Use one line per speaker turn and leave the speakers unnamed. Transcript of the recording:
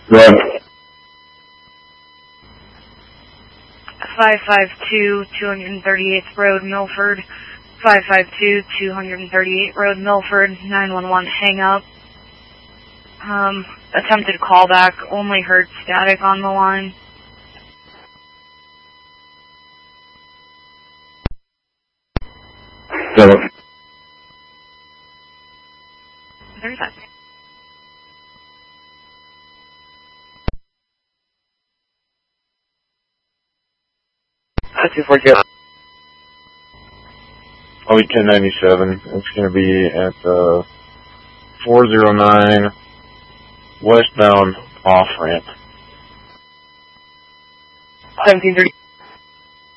Right.
552 238th Road, Milford. 552 238th Road, Milford. 911, hang up. Attempted callback, only heard static on the line.
So,
35.
That's 242.
I'll be 1097. It's going to be at 409 westbound off ramp.
1730.